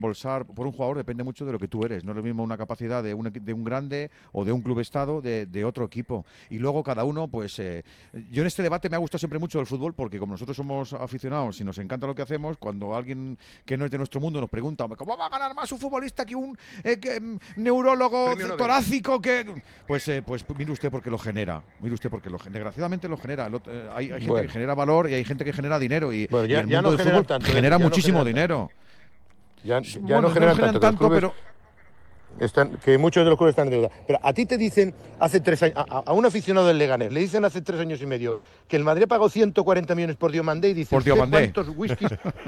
bolsar por un jugador depende mucho de lo que tú eres. No es lo mismo una capacidad de un grande o de un club estado de otro equipo. Y luego cada uno, pues yo en este debate me ha gustado siempre mucho el fútbol porque como nosotros somos aficionados y nos encanta lo que hacemos, cuando alguien que no es de nuestro mundo nos pregunta ¿cómo va a ganar más un futbolista que un neurólogo torácico? Pues mire usted porque lo genera. Mire usted porque desgraciadamente lo genera. Hay gente que genera valor y hay gente que genera dinero y el mundo del fútbol genera muchísimo dinero. Ya no generan tanto, pero que muchos de los clubes están en deuda. Pero a ti te dicen hace 3 años, a un aficionado del Leganés, le dicen hace 3 años y medio que el Madrid pagó 140 millones por Diomandé y dice, ¿cuántos whiskies?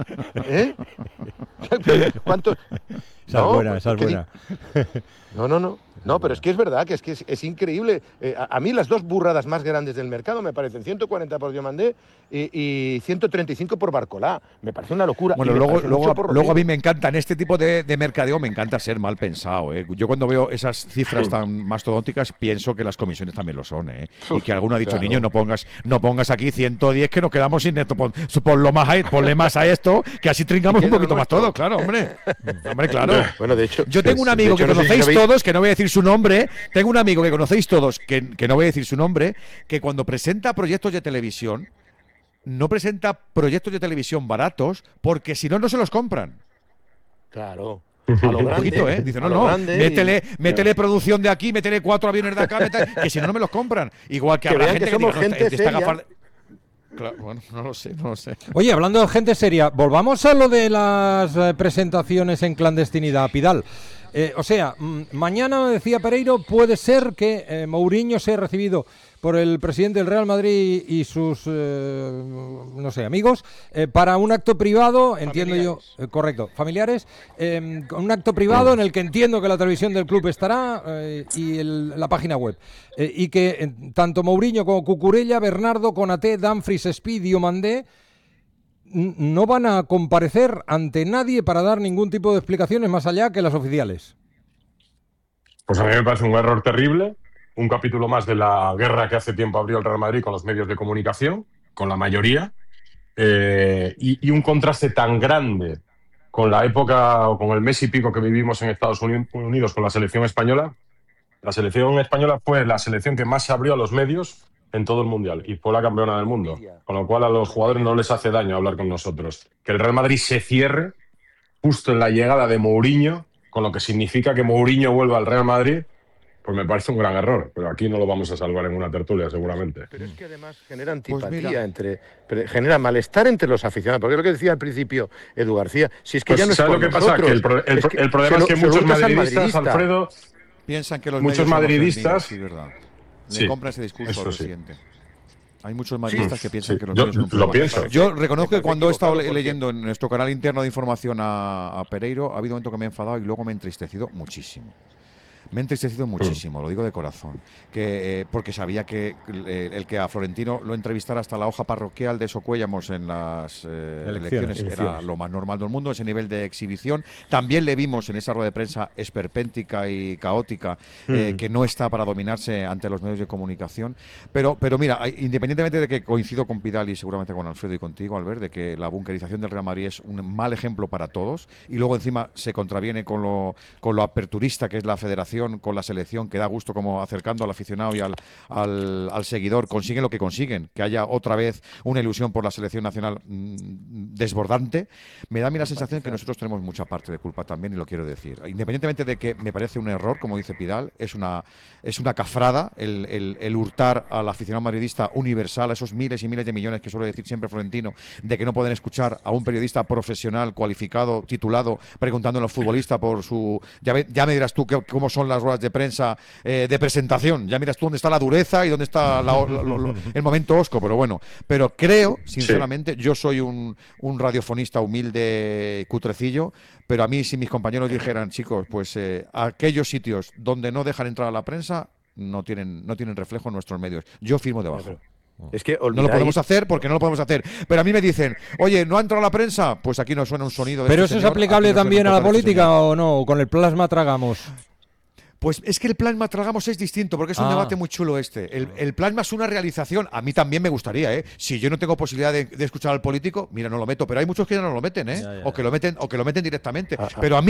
¿Cuántos? Esa es buena, esa es buena. No, pero es que es verdad, que es increíble. A mí las 2 burradas más grandes del mercado me parecen 140 por Diomandé y 135 por Barcolá. Me parece una locura. Bueno, luego a mí me encanta, en este tipo de mercadeo me encanta ser mal pensado. Yo cuando veo esas cifras tan mastodónticas pienso que las comisiones también lo son. Y que alguno ha dicho, niño, no pongas aquí 110 que nos quedamos sin esto. Ponle más a esto, que así trincamos un poquito más todo. Claro, hombre. Hombre, claro. Bueno, de hecho, yo tengo un amigo que conocéis todos, que no voy a decir su nombre. Tengo un amigo que conocéis todos, que no voy a decir su nombre, que cuando presenta proyectos de televisión, no presenta proyectos de televisión baratos, porque si no, no se los compran. Claro. A lo poquito, Dice, métele producción de aquí, métele 4 aviones de acá, que si no, no me los compran. Igual que habrá gente que somos gente seria. Claro, bueno, no lo sé. Oye, hablando de gente seria, volvamos a lo de las presentaciones en clandestinidad, Pidal. Mañana, decía Pereiro, puede ser que Mourinho sea recibido por el presidente del Real Madrid y sus, amigos, para un acto privado, entiendo yo, correcto, familiares, con un acto privado en el que entiendo que la televisión del club estará y la página web. Y que tanto Mourinho como Cucurella, Bernardo, Konaté, Dumfries, Speed y Diomandé no van a comparecer ante nadie para dar ningún tipo de explicaciones más allá que las oficiales. Pues a mí me parece un error terrible, un capítulo más de la guerra que hace tiempo abrió el Real Madrid con los medios de comunicación, con la mayoría, y un contraste tan grande con la época o con el mes y pico que vivimos en Estados Unidos con la selección española. La selección española fue la selección que más se abrió a los medios en todo el Mundial y fue la campeona del mundo, con lo cual a los jugadores no les hace daño hablar con nosotros. Que el Real Madrid se cierre justo en la llegada de Mourinho, con lo que significa que Mourinho vuelva al Real Madrid, pues me parece un gran error, pero aquí no lo vamos a salvar en una tertulia seguramente. Pero es que además genera antipatía genera malestar entre los aficionados, porque es lo que decía al principio Edu García, si es que ya no es por nosotros. ¿Sabes lo que pasa? Que el problema es que muchos madridistas, Alfredo, piensan que los muchos madridistas, sí, verdad. Le compra ese discurso al presidente. Hay muchos madridistas que piensan que los medios son un problema. Yo reconozco que cuando he estado leyendo en nuestro canal interno de información a Pereiro, ha habido un momento que me he enfadado y luego me he entristecido muchísimo. Me he entristecido muchísimo, lo digo de corazón, porque sabía que el que a Florentino lo entrevistara hasta la hoja parroquial de Socuéllamos en las elecciones era lo más normal del mundo, ese nivel de exhibición. También le vimos en esa rueda de prensa esperpéntica y caótica, que no está para dominarse ante los medios de comunicación. Pero mira, independientemente de que coincido con Pidal y seguramente con Alfredo y contigo, Albert, de que la bunkerización del Real Madrid es un mal ejemplo para todos y luego encima se contraviene con lo aperturista que es la federación, con la selección, que da gusto como acercando al aficionado y al seguidor consiguen lo que consiguen, que haya otra vez una ilusión por la selección nacional desbordante. Me da a mí la sensación que nosotros tenemos mucha parte de culpa también, y lo quiero decir, independientemente de que me parece un error, como dice Pidal, es una cafrada el hurtar al aficionado madridista universal, a esos miles y miles de millones que suele decir siempre Florentino, de que no pueden escuchar a un periodista profesional, cualificado, titulado, preguntando a los futbolistas por su... Ya me dirás tú cómo son las ruedas de prensa de presentación, ya miras tú dónde está la dureza y dónde está el momento osco, pero bueno, creo, sinceramente, yo soy un radiofonista humilde, cutrecillo, pero a mí si mis compañeros dijeran, chicos, pues aquellos sitios donde no dejan entrar a la prensa no tienen reflejo en nuestros medios, yo firmo debajo. Es que no lo podemos hacer porque no lo podemos hacer. Pero a mí me dicen, oye, ¿no ha entrado la prensa? Pues aquí no suena un sonido de ¿Pero eso es aplicable también a la política o no? ¿Con el plasma tragamos? Pues es que el plasma tragamos es distinto, porque es un debate muy chulo este. El plasma es una realización. A mí también me gustaría, si yo no tengo posibilidad de escuchar al político, mira, no lo meto. Pero hay muchos que ya no lo meten, o que lo meten directamente. Pero a mí